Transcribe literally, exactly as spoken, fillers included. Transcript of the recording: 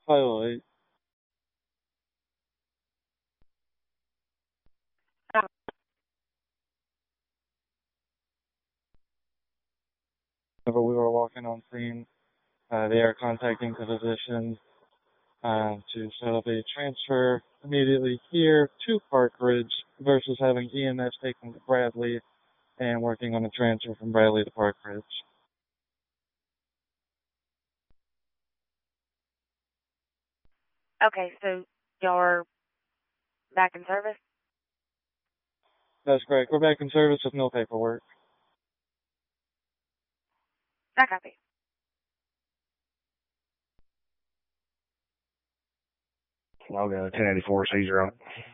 Highlight. Um, Whenever we were walking on scene, uh, they are contacting the physician uh, to set up a transfer immediately here to Park Ridge versus having E M S taken to Bradley and working on a transfer from Bradley to Park Ridge. okay, so y'all are back in service? That's correct. We're back in service with no paperwork. I copy. I'll go ten eighty-four seizure on it.